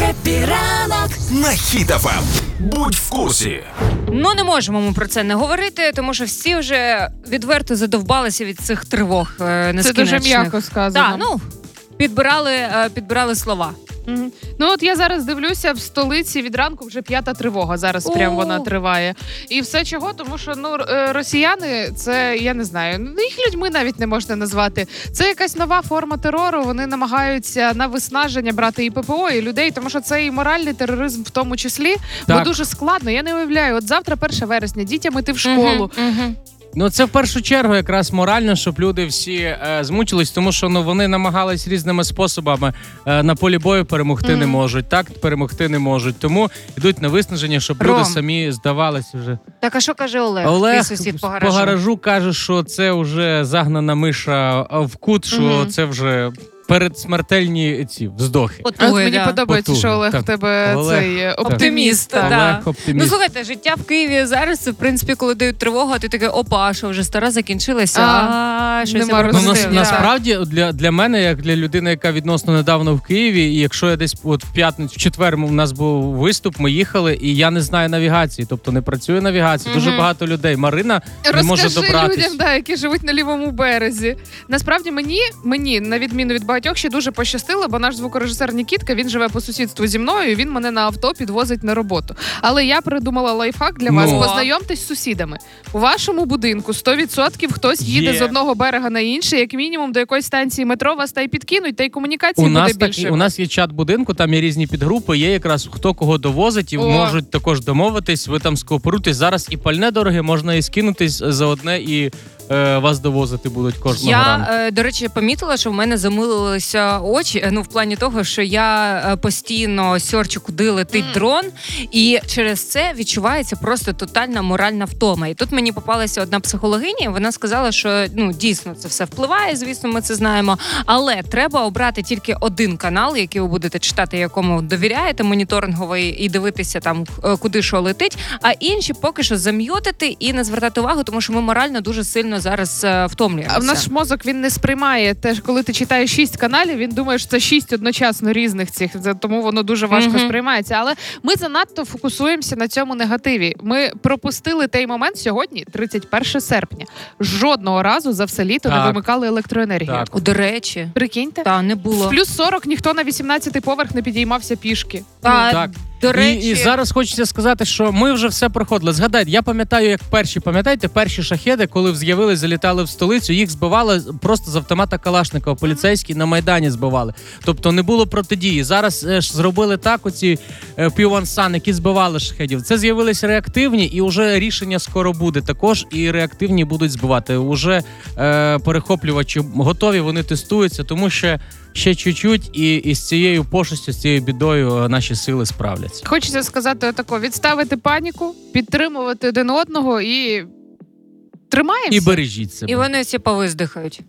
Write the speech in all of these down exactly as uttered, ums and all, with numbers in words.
Хеппі ранок на Хіт еф ем. Будь в курсі. Ну, не можемо ми про це не говорити, тому що всі вже відверто задовбалися від цих тривог е, нескінченних. Це дуже м'яко сказано. Так, ну, підбирали, е, підбирали слова. Угу. Ну от я зараз дивлюся, в столиці від ранку вже п'ята тривога, зараз прям вона триває. І все чого? Тому що ну росіяни, це, я не знаю, їх людьми навіть не можна назвати. Це якась нова форма терору, вони намагаються на виснаження брати і ППО, і людей, тому що це і моральний тероризм в тому числі, так. Бо дуже складно, я не уявляю, от завтра перше вересня, дітям іти в школу. Угу, угу. Ну, це в першу чергу якраз морально, щоб люди всі е, змучились, тому що ну вони намагались різними способами е, на полі бою перемогти mm. не можуть, так перемогти не можуть. Тому йдуть на виснаження, щоб Ром. люди самі здавались вже. Так, а що каже Олег? Олег твій сусід по гаражу? по гаражу каже, що це вже загнана миша в кут, що mm-hmm. це вже передсмертельні ці вздохи. Потуги, От мені да. подобається, Потуги. що Олег так. в тебе Олег, цей оптиміст. оптиміст. Так. Да. Олег оптиміст. Ну, слухайте, життя в Києві зараз, це, в принципі, коли дають тривогу, а ти такий, опа, що вже стара закінчилася, а, щось я пропустив. Ну, насправді, для, для мене, як для людини, яка відносно недавно в Києві, і якщо я десь от в п'ятницю, в четвер у нас був виступ, ми їхали, і я не знаю навігації, тобто не працює навігація, mm-hmm. дуже багато людей. Марина Розкажи не може добратися. Розкажи людям, да, які живуть на лівому березі. Насправді мені, мені, на відміну від багатьох, ще дуже пощастило, бо наш звукорежисер Нікітка, він живе по сусідству зі мною, і він мене на авто підвозить на роботу. Але я придумала лайфхак для вас. Ну. Познайомтесь з сусідами. У вашому будинку сто відсотків хтось їде Є. з одного берега на інший, як мінімум до якоїсь станції метро вас та й підкинуть, та й комунікації у буде нас більше. Так, у нас є чат будинку, там є різні підгрупи, є якраз хто кого довозить, і О. можуть також домовитись, ви там скооперуєтесь. Зараз і пальне дороге, можна і скинутись за одне, і е, вас довозити будуть кожного я, ранку. Я, е, до речі, помітила, що в мене замилилися очі, ну, в плані того, що я е, постійно сьорчу, куди летить mm. дрон, і через це відчувається просто тотальна моральна втома. І тут мені попалася одна психологиня, вона сказала, що, ну, дійсно, це все впливає, звісно, ми це знаємо, але треба обрати тільки один канал, який ви будете читати, якому довіряєте, моніторинговий, і дивитися там, куди що летить, а інші поки що зам'ютити і не звертати увагу, тому що ми морально дуже сильно зараз е, втомлюємося. А в наш мозок, він не сприймає те, коли ти читаєш шість каналів, він думає, що це шість одночасно різних цих, тому воно дуже важко mm-hmm. сприймається. Але ми занадто фокусуємося на цьому негативі. Ми пропустили той момент сьогодні, тридцять перше серпня. Жодного разу за все літо так. не вимикали електроенергію. Так. О, до речі. Прикиньте? Так, не було. В плюс сорок ніхто на вісімнадцятий поверх не підіймався пішки. А, так. До речі... І, і зараз хочеться сказати, що ми вже все проходили. Згадайте, я пам'ятаю, як перші, пам'ятаєте, перші шахеди, коли з'явились, залітали в столицю, їх збивали просто з автомата Калашникова, поліцейські на Майдані збивали. Тобто не було протидії. Зараз е, ж зробили так оці е, Півансан, які збивали шахедів. Це з'явились реактивні, і вже рішення скоро буде. Також і реактивні будуть збивати. Уже е, перехоплювачі готові, вони тестуються, тому що ще чуть-чуть, і, і з цією пошестю, з цією бідою наші сили справляться. Хочеться сказати отако, відставити паніку, підтримувати один одного і тримаємося. І бережіть себе. І вони всі повиздихають.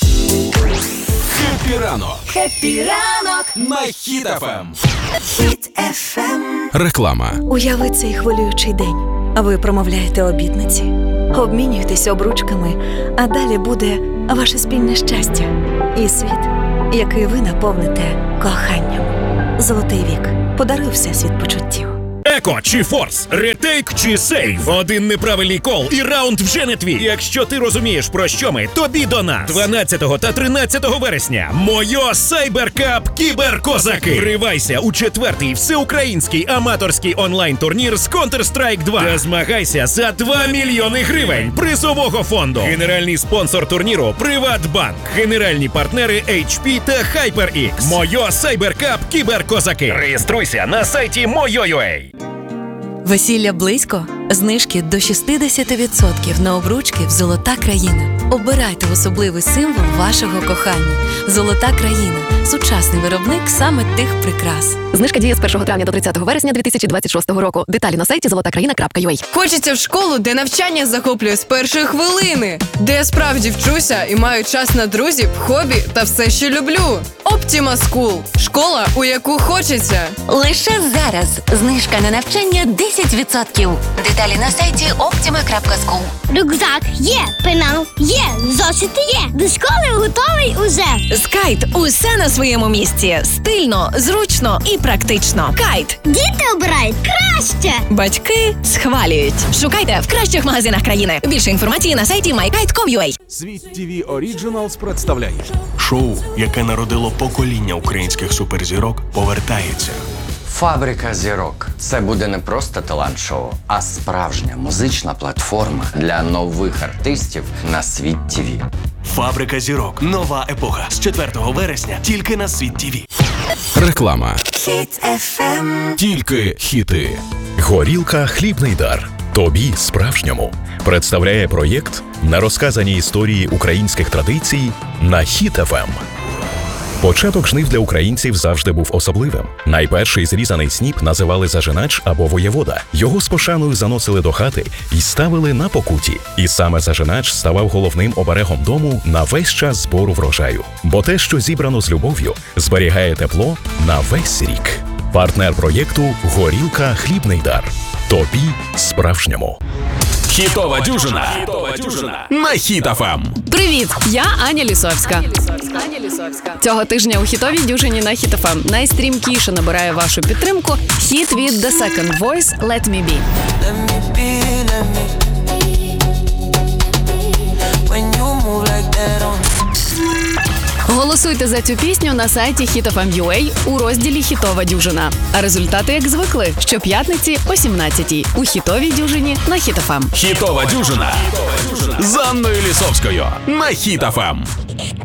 Хеппі ранок. Хеппі ранок на Хіт еф ем. Хіт еф ем. Реклама. Уяви цей хвилюючий день. Ви промовляєте обітниці, обмінюєтесь обручками, а далі буде ваше спільне щастя і світ, який ви наповните коханням. Золотий вік. Подаруй всесвіт почуттів. Еко чи Форс, ретейк чи сейв. Один неправильний кол і раунд вже не твій. Якщо ти розумієш, про що ми, тобі до нас. дванадцятого та тринадцятого вересня. Мойо Сайберкап Кіберкозаки. Вривайся у четвертий всеукраїнський аматорський онлайн-турнір з Counter-Strike два. Та змагайся за два мільйони гривень призового фонду. Генеральний спонсор турніру – Приватбанк. Генеральні партнери ейч пі та HyperX. Мойо Сайберкап Кіберкозаки. Реєструйся на сайті Moyo.ua. Весілля близько? Знижки до шістдесят відсотків на обручки в «Золота країна». Обирайте особливий символ вашого кохання. «Золота країна» – сучасний виробник саме тих прикрас. Знижка діє з першого травня до тридцятого вересня дві тисячі двадцять шостого року. Деталі на сайті золота країна крапка ю а. Хочеться в школу, де навчання захоплює з першої хвилини, де я справді вчуся і маю час на друзів, хобі та все, що люблю. Optima School – школа, у яку хочеться. Лише зараз знижка на навчання десять відсотків. Деталі на сайті optima крапка school. Рюкзак є, пенал є, зошити є. До школи готовий уже. З Кайт усе на своєму місці. Стильно, зручно і практично. Кайт. Діти обирають краще. Батьки схвалюють. Шукайте в кращих магазинах країни. Більше інформації на сайті май кайт крапка ком крапка ю а. Світ ТВ Оріджиналс представляє шоу, яке народило покоління українських суперзірок, повертається. Фабрика зірок. Це буде не просто талант-шоу, а справжня музична платформа для нових артистів на Світ ТВ. Фабрика зірок. Нова епоха. З четвертого вересня тільки на Світ ТВ. Реклама. Хіт еф ем. Тільки хіти. Горілка «Хлібний дар». Тобі справжньому. Представляє проєкт на розказані історії українських традицій на Хіт еф ем. Початок жнив для українців завжди був особливим. Найперший зрізаний сніп називали зажинач або воєвода. Його з пошаною заносили до хати і ставили на покуті. І саме зажинач ставав головним оберегом дому на весь час збору врожаю. Бо те, що зібрано з любов'ю, зберігає тепло на весь рік. Партнер проєкту «Горілка «Хлібний дар». Тобі справжньому. Хітова дюжина. Хітова дюжина на Хіт еф ем. Привіт, я Аня Лісовська. Цього тижня у хітовій дюжині на Хіт еф ем найстрімкіше набирає вашу підтримку хіт від The Second Voice «Let Me Be». Голосуйте за цю пісню на сайті хіт еф ем крапка ю а у розділі «Хітова дюжина». А результати, як звикли, щоп'ятниці о сімнадцятій у хітовій дюжині на Хіт еф ем. Хітова дюжина з Анною Лісовською на Хіт еф ем.